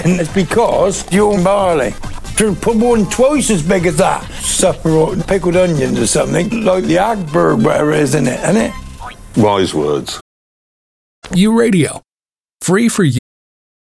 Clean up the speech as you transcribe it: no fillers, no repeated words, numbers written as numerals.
And it's because you're barley. To put one twice as big as that. Separate pickled onions or something, like the Agberg, whatever it is in it, isn't it? Wise words. U Radio. Free for you.